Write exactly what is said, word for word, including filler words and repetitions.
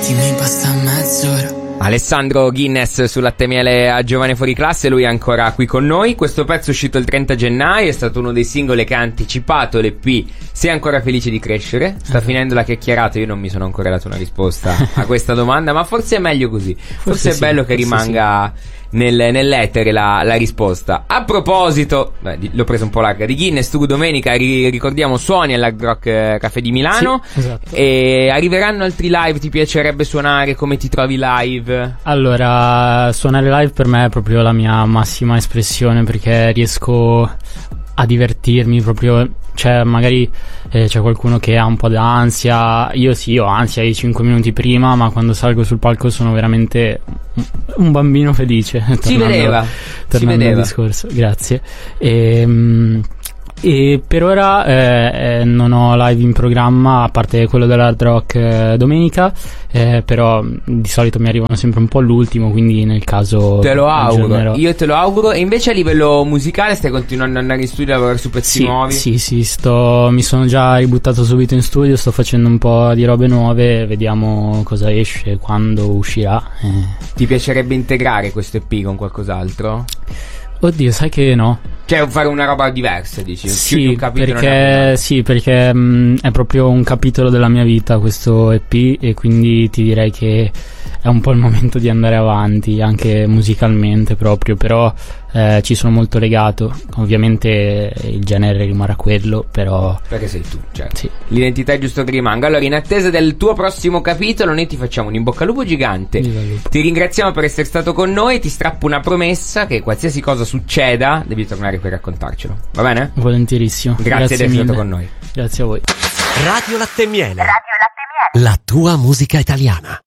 mi basta mezz'ora. Alessandro Guinness sul Latte e Miele a Giovane Fuori Classe, lui è ancora qui con noi. Questo pezzo è uscito il trenta gennaio, è stato uno dei singoli che ha anticipato l'E P Sei ancora felice di crescere? Sta finendo la chiacchierata, io non mi sono ancora dato una risposta a questa domanda, ma forse è meglio così. Forse, forse è sì, bello che rimanga sì. nel, nell'etere la, la risposta. A proposito, beh, l'ho preso un po' larga, di Guinness, tu domenica ri, ricordiamo suoni all'Hard Rock Café di Milano, sì, esatto. E arriveranno altri live, ti piacerebbe suonare? Come ti trovi live? Allora, suonare live per me è proprio la mia massima espressione, perché riesco a divertirmi proprio. Cioè magari eh, c'è qualcuno che ha un po' d'ansia, io sì ho ansia i cinque minuti prima, ma quando salgo sul palco sono veramente un bambino felice. Si vedeva, si vedeva. Al discorso, grazie. E, e per ora eh, eh, non ho live in programma, a parte quello dell'Hard Rock eh, domenica, eh, però di solito mi arrivano sempre un po' all'ultimo, quindi nel caso te lo auguro, aggiornerò. Io te lo auguro. E invece a livello musicale stai continuando ad andare in studio a lavorare su pezzi sì, nuovi? Sì, sì, sto, mi sono già ributtato subito in studio, sto facendo un po' di robe nuove, vediamo cosa esce, quando uscirà. eh. Ti piacerebbe integrare questo E P con qualcos'altro? Oddio, sai che no. Cioè fare una roba diversa, dici? Sì, un capitolo perché, sì, perché mh, è proprio un capitolo della mia vita questo E P, e quindi ti direi che è un po' il momento di andare avanti, anche musicalmente proprio, però eh, ci sono molto legato. Ovviamente il genere rimarrà quello, però perché sei tu, certo. Sì. L'identità è giusto che rimanga. Allora, in attesa del tuo prossimo capitolo, noi ti facciamo un in bocca al lupo gigante. Ti ringraziamo per essere stato con noi. Ti strappo una promessa che qualsiasi cosa succeda devi tornare per raccontarcelo, va bene? Volentierissimo. Grazie, Grazie di essere mille. stato con noi. Grazie a voi. Radio Latte e Miele. Radio Latte e Miele. La tua musica italiana.